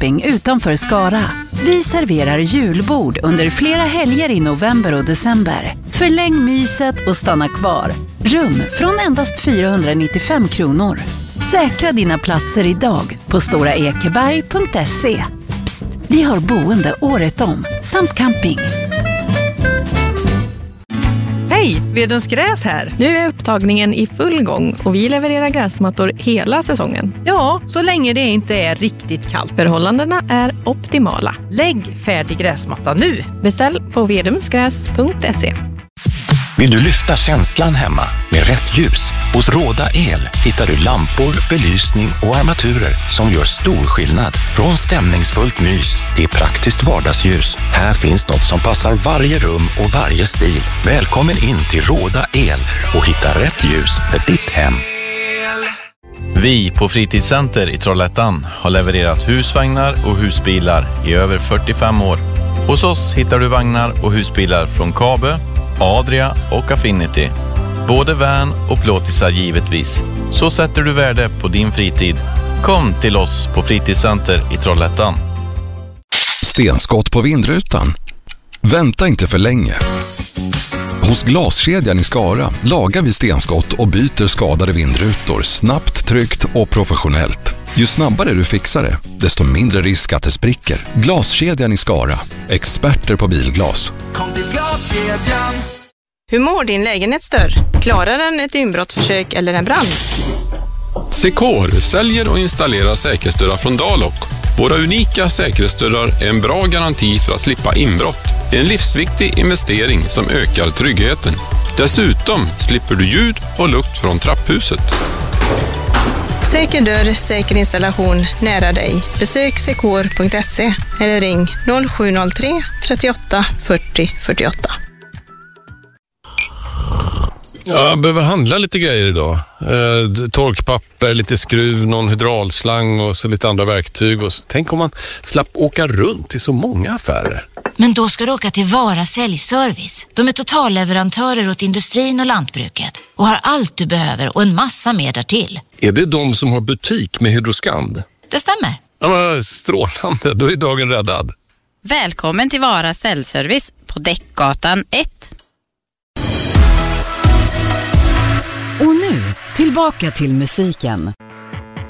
Camping utanför Skara. Vi serverar julbord under flera helger i november och december. Förläng myset och stanna kvar. Rum från endast 495 kronor. Säkra dina platser idag på storaekeberg.se. Psst, vi har boende året om, samt camping. Hej, Vedums gräs här. Nu är upptagningen i full gång och vi levererar gräsmattor hela säsongen. Ja, så länge det inte är riktigt kallt. Förhållandena är optimala. Lägg färdig gräsmatta nu. Beställ på vedumsgräs.se. Vill du lyfta känslan hemma med rätt ljus? Hos Råda El hittar du lampor, belysning och armaturer som gör stor skillnad. Från stämningsfullt mys till praktiskt vardagsljus. Här finns något som passar varje rum och varje stil. Välkommen in till Råda El och hitta rätt ljus för ditt hem. Vi på Fritidscenter i Trollhättan har levererat husvagnar och husbilar i över 45 år. Hos oss hittar du vagnar och husbilar från Kabe, Adria och Affinity. Både van och plåtisar givetvis. Så sätter du värde på din fritid. Kom till oss på Fritidscenter i Trollhättan. Stenskott på vindrutan? Vänta inte för länge. Hos Glaskedjan i Skara lagar vi stenskott och byter skadade vindrutor snabbt, tryggt och professionellt. Ju snabbare du fixar det, desto mindre risk att det spricker. Glaskedjan i Skara. Experter på bilglas. Kom till Glaskedjan. Hur mår din lägenhetsdörr? Klarar den ett inbrottsförsök eller en brand? Secor säljer och installerar säkerhetsdörrar från Dalok. Våra unika säkerhetsdörrar är en bra garanti för att slippa inbrott. En livsviktig investering som ökar tryggheten. Dessutom slipper du ljud och lukt från trapphuset. Säker dörr, säker installation nära dig. Besök secor.se eller ring 0703 38 40 48. Jag behöver handla lite grejer idag. Torkpapper, lite skruv, någon hydraulslang och så lite andra verktyg. Och så. Tänk om man slapp åka runt till så många affärer. Men då ska du åka till Vara Säljservice. De är totalleverantörer åt industrin och lantbruket och har allt du behöver och en massa mer därtill. Är det de som har butik med Hydroskand? Det stämmer. Ja, men strålande, då är dagen räddad. Välkommen till Vara Säljservice på Däckgatan 1. Och nu, tillbaka till musiken.